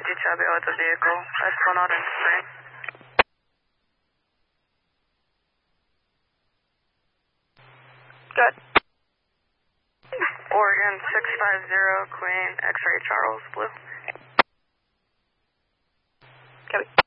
Chubby with the vehicle. That's one out in Spring. Good. Oregon 650, Queen, X-ray Charles, Blue. Copy.